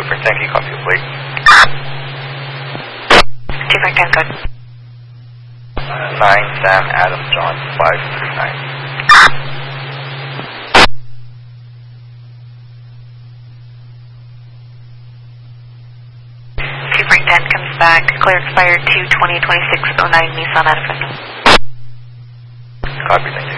Frank 10, can you copy the plate? 2 Frank 10 code. 9 Sam Adam John 539. Frank 10 comes back, clear expired 2/20/26 09 Nissan out of Fresno. Copy, thank you.